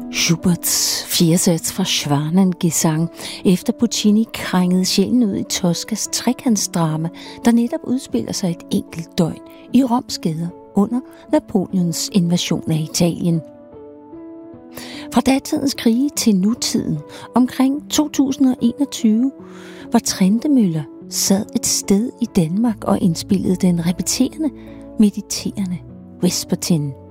Schuberts 4. sats fra Schwanengesang, efter Puccini krængede sjælen ud i Toscas trekantsdrama, der netop udspiller sig et enkelt døgn i Roms gader under Napoleons invasion af Italien. Fra datidens krige til nutiden, omkring 2021, hvor Trentemøller sad et sted i Danmark og indspillede den repeterende, mediterende Vespertine.